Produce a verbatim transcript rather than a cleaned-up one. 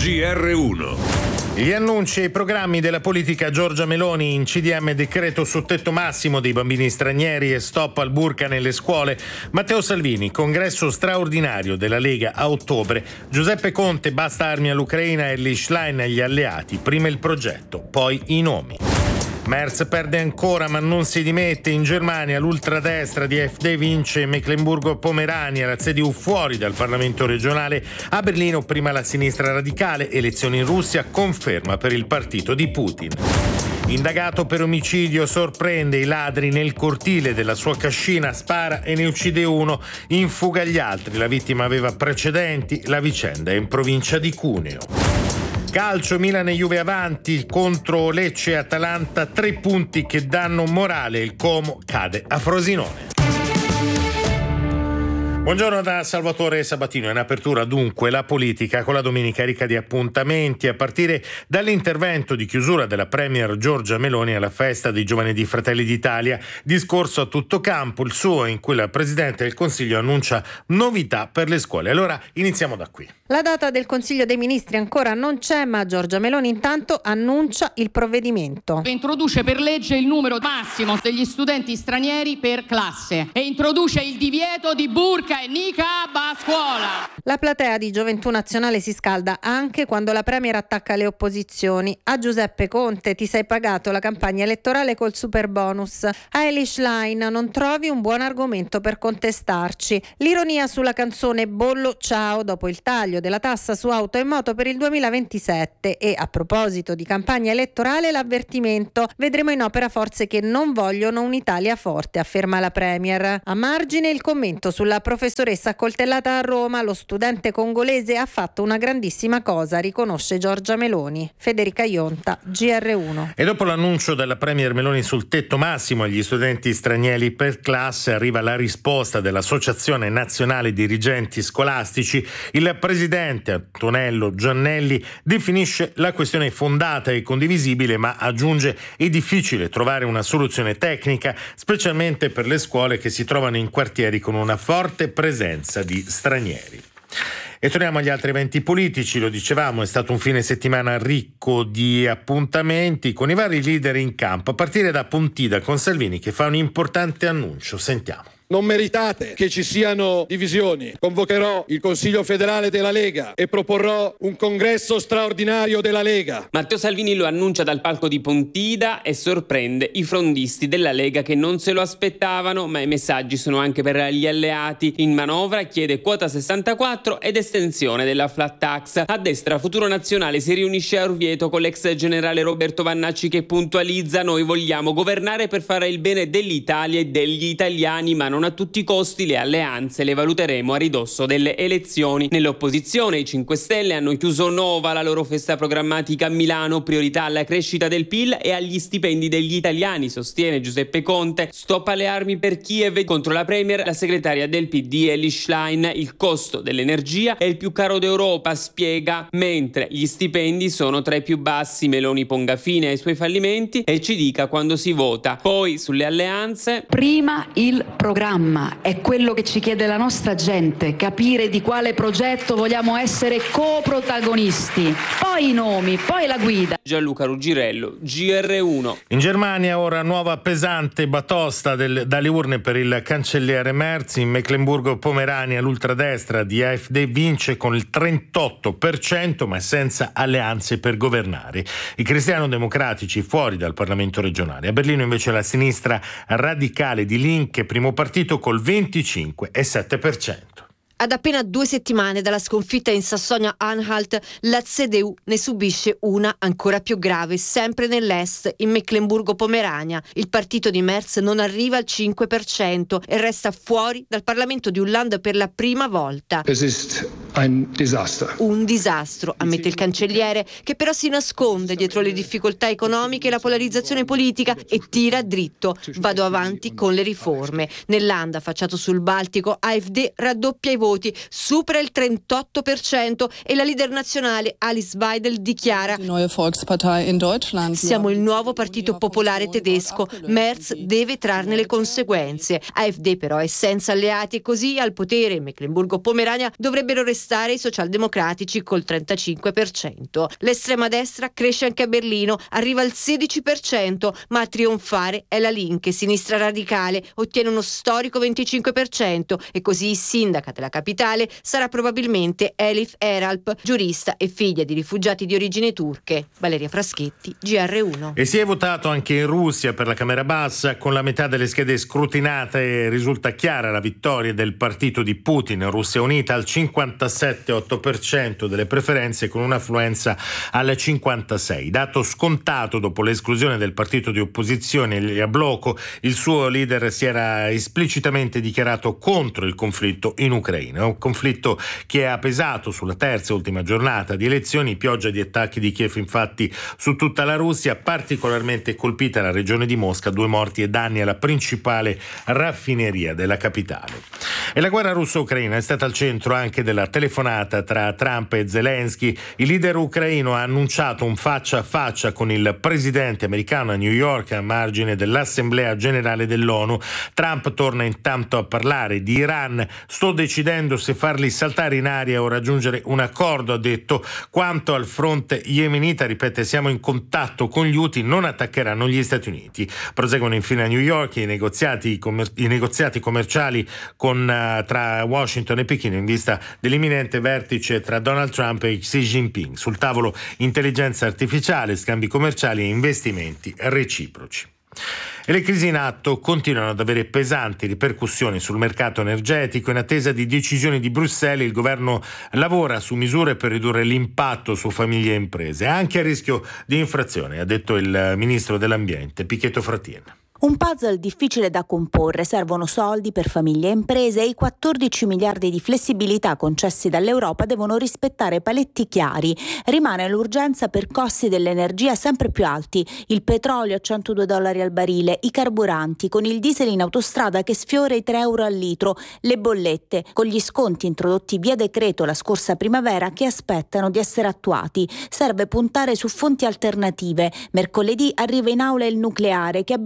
G R uno. Gli annunci e i programmi della politica Giorgia Meloni in C D M decreto su tetto massimo dei bambini stranieri e stop al burka nelle scuole. Matteo Salvini, congresso straordinario della Lega a ottobre. Giuseppe Conte, basta armi all'Ucraina e Elly Schlein agli alleati. Prima il progetto, poi i nomi. Merz perde ancora ma non si dimette. In Germania l'ultradestra di AfD vince Mecklenburgo-Pomerania, la C D U fuori dal Parlamento regionale. A Berlino prima la sinistra radicale, elezioni in Russia, conferma per il partito di Putin. Indagato per omicidio, sorprende i ladri nel cortile della sua cascina, spara e ne uccide uno, in fuga gli altri. La vittima aveva precedenti, la vicenda è in provincia di Cuneo. Calcio, Milan e Juve avanti contro Lecce e Atalanta, tre punti che danno morale, il Como cade a Frosinone. Buongiorno da Salvatore Sabatino. In apertura dunque la politica con la domenica ricca di appuntamenti, a partire dall'intervento di chiusura della Premier Giorgia Meloni alla festa dei giovani di Fratelli d'Italia, discorso a tutto campo, il suo in cui la Presidente del Consiglio annuncia novità per le scuole. Allora iniziamo da qui. La data del Consiglio dei Ministri ancora non c'è, ma Giorgia Meloni intanto annuncia il provvedimento. Introduce per legge il numero massimo degli studenti stranieri per classe e introduce il divieto di burka e niqab a scuola. La platea di Gioventù Nazionale si scalda anche quando la Premier attacca le opposizioni. A Giuseppe Conte: ti sei pagato la campagna elettorale col super bonus. A Elly Schlein: non trovi un buon argomento per contestarci. L'ironia sulla canzone Bollo ciao dopo il taglio della tassa su auto e moto per il duemilaventisette. E a proposito di campagna elettorale, l'avvertimento: vedremo in opera forze che non vogliono un'Italia forte, afferma la Premier. A margine il commento sulla professoressa accoltellata a Roma: lo studente congolese ha fatto una grandissima cosa, riconosce Giorgia Meloni. Federica Ionta, G R uno. E dopo l'annuncio della Premier Meloni sul tetto massimo agli studenti stranieri per classe, arriva la risposta dell'Associazione Nazionale Dirigenti Scolastici. Il presidente Antonello Giannelli definisce la questione fondata e condivisibile, ma aggiunge: è difficile trovare una soluzione tecnica, specialmente per le scuole che si trovano in quartieri con una forte presenza di stranieri. E torniamo agli altri eventi politici. Lo dicevamo, è stato un fine settimana ricco di appuntamenti con i vari leader in campo, a partire da Pontida con Salvini che fa un importante annuncio. Sentiamo. Non meritate che ci siano divisioni. Convocherò il Consiglio federale della Lega e proporrò un congresso straordinario della Lega. Matteo Salvini lo annuncia dal palco di Pontida e sorprende i frondisti della Lega che non se lo aspettavano, ma i messaggi sono anche per gli alleati. In manovra chiede quota sessantaquattro ed estensione della flat tax. A destra Futuro Nazionale si riunisce a Orvieto con l'ex generale Roberto Vannacci che puntualizza: noi vogliamo governare per fare il bene dell'Italia e degli italiani, ma non Non a tutti i costi. Le alleanze le valuteremo a ridosso delle elezioni. Nell'opposizione i cinque Stelle hanno chiuso Nova, la loro festa programmatica a Milano, priorità alla crescita del P I L e agli stipendi degli italiani, sostiene Giuseppe Conte. Stop alle armi per Kiev. Contro la Premier la segretaria del P D Elly Schlein: il costo dell'energia è il più caro d'Europa, spiega, mentre gli stipendi sono tra i più bassi. Meloni ponga fine ai suoi fallimenti e ci dica quando si vota. Poi sulle alleanze: prima il programma è quello che ci chiede la nostra gente, capire di quale progetto vogliamo essere coprotagonisti, poi i nomi, poi la guida. Gianluca Ruggirello, G R uno. In Germania ora nuova pesante batosta del, dalle urne per il cancelliere Merz. In Mecklenburgo-Pomerania l'ultradestra di AfD vince con il trentotto per cento, ma senza alleanze per governare. I cristiano-democratici fuori dal Parlamento regionale. A Berlino invece la sinistra radicale di Linke, primo partito, col venticinque virgola sette per cento. Ad appena due settimane dalla sconfitta in Sassonia-Anhalt, la C D U ne subisce una ancora più grave, sempre nell'est, in Mecklenburgo-Pomerania. Il partito di Merz non arriva al cinque per cento e resta fuori dal Parlamento di un Land per la prima volta. Es ist ein Desaster. Un disastro, ammette il cancelliere, che però si nasconde dietro le difficoltà economiche e la polarizzazione politica e tira dritto. Vado avanti con le riforme. Nel Land affacciato sul Baltico, AfD raddoppia i voti, supera il trentotto per cento e la leader nazionale Alice Weidel dichiara: siamo il nuovo partito popolare tedesco, Merz deve trarne le conseguenze. AfD però è senza alleati e così al potere in Mecklenburgo-Pomerania dovrebbero restare restare i socialdemocratici col trentacinque per cento. L'estrema destra cresce anche a Berlino, arriva al sedici per cento, ma a trionfare è la Linke, sinistra radicale, ottiene uno storico venticinque per cento e così sindaca della capitale sarà probabilmente Elif Eralp, giurista e figlia di rifugiati di origini turche. Valeria Fraschetti, G R uno. E si è votato anche in Russia per la Camera Bassa. Con la metà delle schede scrutinate risulta chiara la vittoria del partito di Putin, Russia Unita, al cinquantasette virgola otto per cento delle preferenze, con un'affluenza al cinquantasei. Dato scontato dopo l'esclusione del partito di opposizione, il Yabloko. Il suo leader si era esplicitamente dichiarato contro il conflitto in Ucraina, un conflitto che ha pesato sulla terza e ultima giornata di elezioni. Pioggia di attacchi di Kiev infatti su tutta la Russia, particolarmente colpita la regione di Mosca, due morti e danni alla principale raffineria della capitale. E la guerra russo-ucraina è stata al centro anche della telefonata tra Trump e Zelensky. Il leader ucraino ha annunciato un faccia a faccia con il presidente americano a New York a margine dell'Assemblea Generale dell'ONU. Trump torna intanto a parlare di Iran. Sto decidendo se farli saltare in aria o raggiungere un accordo, ha detto. Quanto al fronte yemenita, ripete, siamo in contatto con gli Houthi, non attaccheranno gli Stati Uniti. Proseguono infine a New York i negoziati, commer- i negoziati commerciali con, uh, tra Washington e Pechino in vista dell'imminente vertice tra Donald Trump e Xi Jinping. Sul tavolo intelligenza artificiale, scambi commerciali e investimenti reciproci. E le crisi in atto continuano ad avere pesanti ripercussioni sul mercato energetico. In attesa di decisioni di Bruxelles, il governo lavora su misure per ridurre l'impatto su famiglie e imprese, anche a rischio di infrazione, ha detto il ministro dell'Ambiente Pichetto Fratin. Un puzzle difficile da comporre, servono soldi per famiglie e imprese e i quattordici miliardi di flessibilità concessi dall'Europa devono rispettare paletti chiari. Rimane l'urgenza per costi dell'energia sempre più alti, il petrolio a centodue dollari al barile, i carburanti, con il diesel in autostrada che sfiora i tre euro al litro, le bollette, con gli sconti introdotti via decreto la scorsa primavera che aspettano di essere attuati. Serve puntare su fonti alternative. Mercoledì arriva in aula il nucleare che